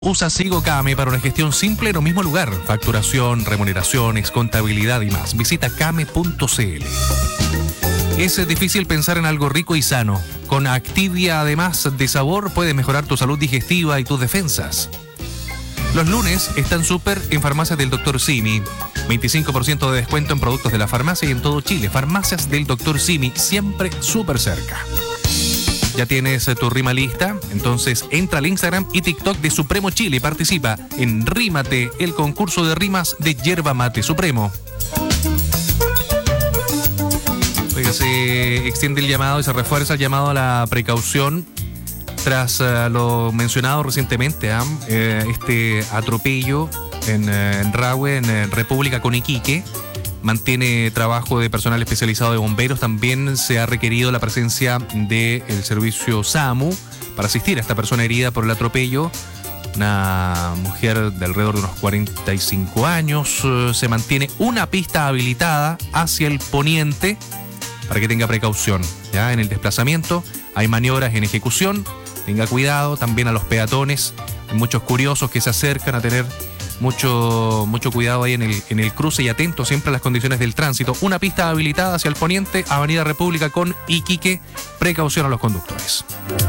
Usa Sigo Kame para una gestión simple en un mismo lugar. Facturación, remuneraciones, contabilidad y más. Visita kame.cl. Es difícil pensar en algo rico y sano. Con Activia, además de sabor, puedes mejorar tu salud digestiva y tus defensas. Los lunes están súper en farmacias del Dr. Simi. 25% de descuento en productos de la farmacia y en todo Chile. Farmacias del Dr. Simi, siempre súper cerca. ¿Ya tienes tu rima lista? Entonces entra al Instagram y TikTok de Supremo Chile y participa en Rímate, el concurso de rimas de Yerba Mate Supremo. Oiga, se extiende el llamado y se refuerza el llamado a la precaución tras lo mencionado recientemente, este atropello en Rahue, en República con Iquique. Mantiene trabajo de personal especializado de bomberos. También se ha requerido la presencia del servicio SAMU para asistir a esta persona herida por el atropello. Una mujer de alrededor de unos 45 años. Se mantiene una pista habilitada hacia el poniente para que tenga precaución. Ya en el desplazamiento hay maniobras en ejecución. Tenga cuidado también a los peatones. Hay muchos curiosos que se acercan a tener mucho cuidado ahí en el cruce y atento siempre a las condiciones del tránsito. Una pista habilitada hacia el poniente, Avenida República con Iquique. Precaución a los conductores.